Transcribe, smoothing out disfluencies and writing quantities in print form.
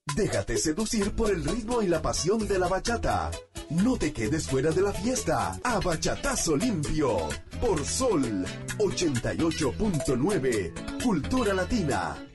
Déjate seducir por el ritmo y la pasión de la bachata. No te quedes fuera de la fiesta. A Bachatazo Limpio. Por Sol 88.9. Cultura Latina.